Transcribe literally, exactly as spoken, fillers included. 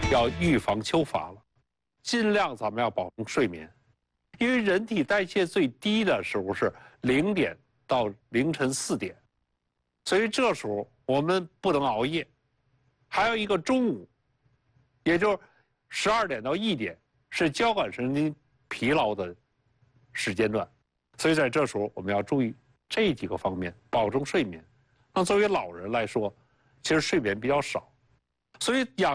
要预防秋乏了，尽量咱们要保证睡眠，因为人体代谢最低的时候是零点到凌晨四点，所以这时候我们不能熬夜。还有一个中午，也就是十二点到一点是交感神经疲劳的时间段，所以在这时候我们要注意这几个方面，保证睡眠。那作为老人来说，其实睡眠比较少，所以养。